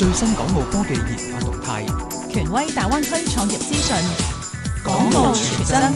最新港澳科技研發動態， 權威大灣區創業資訊，港澳全真。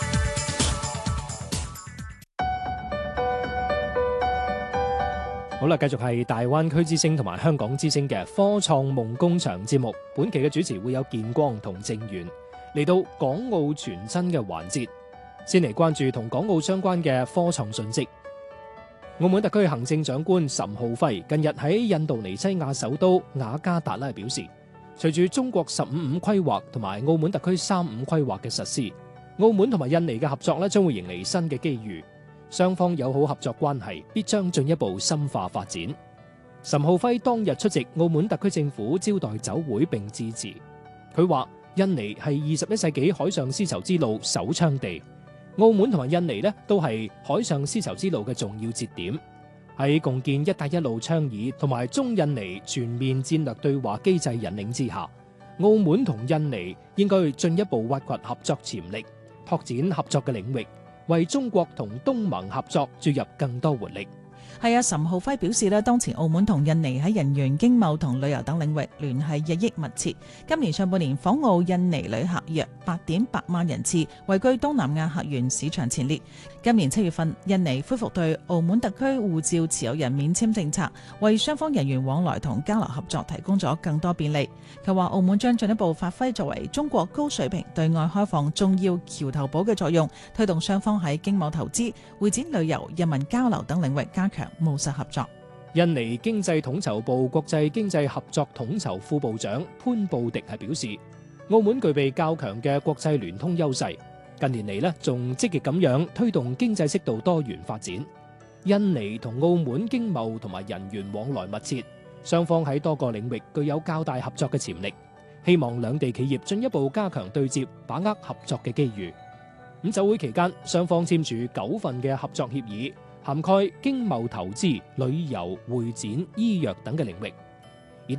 好啦，繼續係大灣區之聲同埋香港之聲嘅科創夢工場節目。本期嘅主持會有建光同正源，嚟到港澳全真嘅環節，先嚟關注同港澳相關嘅科創訊息。澳門特區行政長官岑浩輝近日喺印度尼西亞首都雅加達拉表示，隨住中國15+5規劃同埋澳門特區35規劃嘅實施，澳門同埋印尼嘅合作將會迎嚟新嘅機遇。雙方友好合作關係必將進一步深化發展。岑浩輝當日出席澳門特區政府招待酒會並致辭，佢話印尼係21世紀海上絲綢之路首倡地，澳門同埋印尼都係海上絲綢之路嘅重要節點。喺共建一帶一路倡議同埋中印尼全面戰略對話機制引領之下，澳門同印尼應該進一步挖掘合作潛力，拓展合作嘅領域，為中國同東盟合作注入更多活力。 係啊，岑浩輝表示咧，當前澳門同印尼喺人員、經貿同旅遊等領域聯繫日益密切。今年上半年訪澳印尼旅客約8.8萬人次，位居東南亞客源市場前列。今年7月份，印尼恢復對澳門特區護照持有人免簽政策，為雙方人員往來同交流合作提供咗更多便利。佢話澳門將進一步發揮作為中國高水平對外開放重要橋頭堡嘅作用，推動雙方喺經貿投資、會展旅遊、人民交流等領域加強務實合作。 印尼經濟統籌部國際經濟合作統籌副部長潘布迪係表示，澳門具備較強嘅國際聯通優勢，近年嚟仲積極咁樣推動經濟適度多元發展。印尼同澳門經貿同埋人員往來密切，雙方喺多個領域具有較大合作嘅潛力，希望兩地企業進一步加強對接，把握合作嘅機遇。咁酒會期間，雙方簽署9份嘅合作協議，涵蓋經貿投資、旅遊、會展、醫藥等嘅領域。